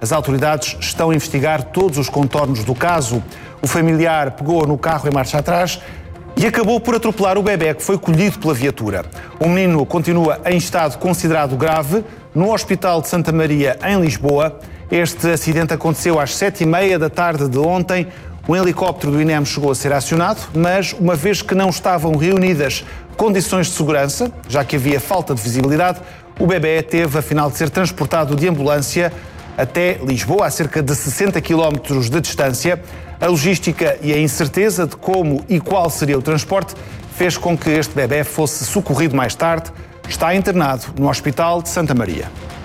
As autoridades estão a investigar todos os contornos do caso. O familiar pegou no carro em marcha atrás e acabou por atropelar o bebé que foi colhido pela viatura. O menino continua em estado considerado grave no Hospital de Santa Maria, em Lisboa. Este acidente aconteceu às 7h30 da tarde de ontem. Um helicóptero do INEM chegou a ser acionado, mas uma vez que não estavam reunidas condições de segurança, já que havia falta de visibilidade, o bebé teve, afinal, de ser transportado de ambulância até Lisboa, a cerca de 60 km de distância. A logística e a incerteza de como e qual seria o transporte fez com que este bebé fosse socorrido mais tarde. Está internado no Hospital de Santa Maria.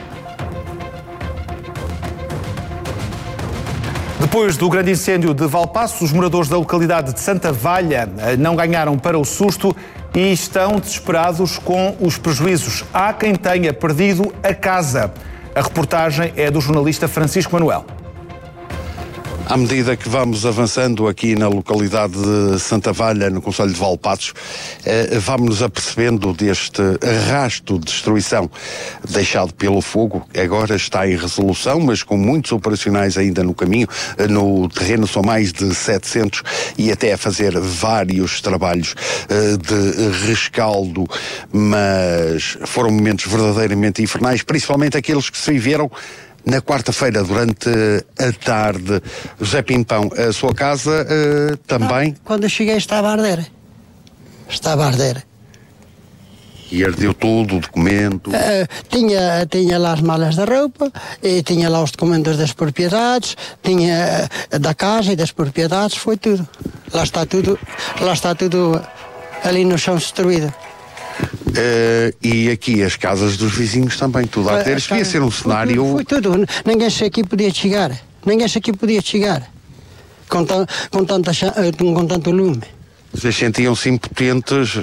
Depois do grande incêndio de Valpaços, os moradores da localidade de Santa Valha não ganharam para o susto e estão desesperados com os prejuízos. Há quem tenha perdido a casa. A reportagem é do jornalista Francisco Manuel. À medida que vamos avançando aqui na localidade de Santa Valha, no concelho de Valpaços, vamos-nos apercebendo deste arrasto de destruição deixado pelo fogo. Agora está em resolução, mas com muitos operacionais ainda no caminho. No terreno são mais de 700 e até a fazer vários trabalhos de rescaldo, mas foram momentos verdadeiramente infernais, principalmente aqueles que se viveram na quarta-feira, durante a tarde. José Pimpão, a sua casa também? Quando eu cheguei estava a arder. Estava a arder. E ardeu tudo, o documento? Tinha lá as malas da roupa, e tinha lá os documentos das propriedades, tinha da casa e das propriedades, foi tudo. Lá está tudo ali no chão destruído. E aqui as casas dos vizinhos também, tudo a ter. Isto devia ser um cenário. Foi tudo. Ninguém aqui podia chegar. Com tanto lume. Vocês sentiam-se impotentes?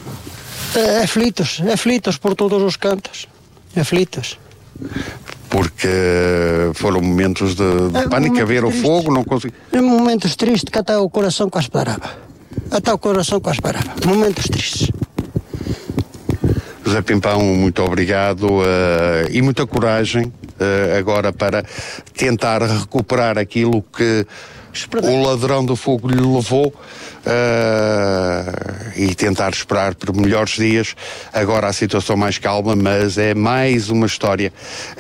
Aflitos por todos os cantos. Aflitos. Porque foram momentos de pânico, a ver o fogo, não consegui. Momentos tristes que até o coração quase parava. Momentos tristes. José Pimpão, muito obrigado e muita coragem agora para tentar recuperar aquilo que o ladrão do fogo lhe levou e tentar esperar por melhores dias. Agora a situação mais calma, mas é mais uma história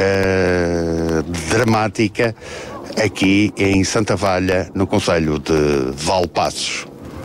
dramática aqui em Santa Valha, no concelho de Valpaços.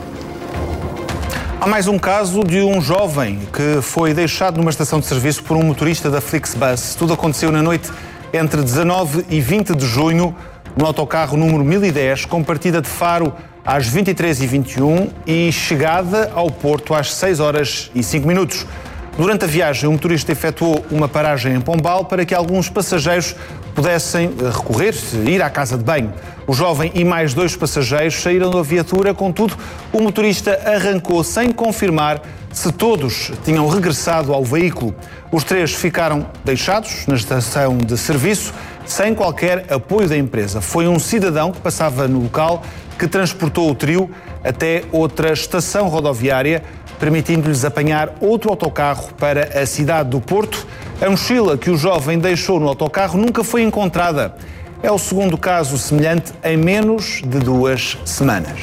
Há mais um caso de um jovem que foi deixado numa estação de serviço por um motorista da Flixbus. Tudo aconteceu na noite entre 19 e 20 de junho, no autocarro número 1010, com partida de Faro às 23h21 e chegada ao Porto às 6h05. Durante a viagem, o motorista efetuou uma paragem em Pombal para que alguns passageiros pudessem ir à casa de banho. O jovem e mais 2 passageiros saíram da viatura, contudo, o motorista arrancou sem confirmar se todos tinham regressado ao veículo. Os 3 ficaram deixados na estação de serviço sem qualquer apoio da empresa. Foi um cidadão que passava no local que transportou o trio até outra estação rodoviária, permitindo-lhes apanhar outro autocarro para a cidade do Porto. A mochila que o jovem deixou no autocarro nunca foi encontrada. É o segundo caso semelhante em menos de 2 semanas.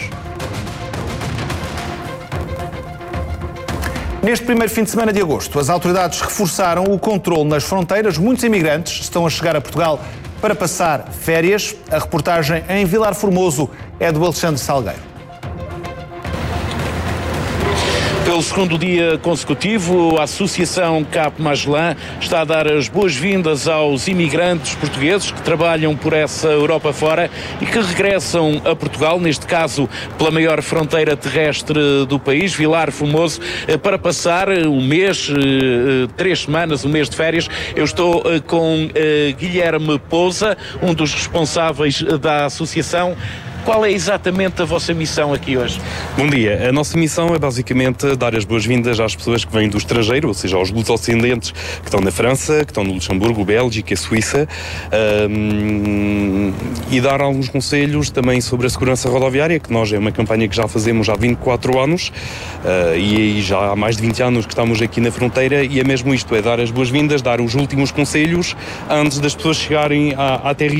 Neste primeiro fim de semana de agosto, as autoridades reforçaram o controle nas fronteiras. Muitos imigrantes estão a chegar a Portugal para passar férias. A reportagem em Vilar Formoso é do Alexandre Salgueiro. Pelo segundo dia consecutivo, a Associação Cap Magellan está a dar as boas-vindas aos imigrantes portugueses que trabalham por essa Europa fora e que regressam a Portugal, neste caso pela maior fronteira terrestre do país, Vilar Formoso, para passar um mês, 3 semanas, um mês de férias. Eu estou com Guilherme Pousa, um dos responsáveis da associação. Qual é exatamente a vossa missão aqui hoje? Bom dia. A nossa missão é basicamente dar as boas-vindas às pessoas que vêm do estrangeiro, ou seja, aos lusodescendentes que estão na França, que estão no Luxemburgo, Bélgica, Suíça, e dar alguns conselhos também sobre a segurança rodoviária, que nós é uma campanha que já fazemos há 24 anos e já há mais de 20 anos que estamos aqui na fronteira, e é mesmo isto, é dar as boas-vindas, dar os últimos conselhos antes das pessoas chegarem à terra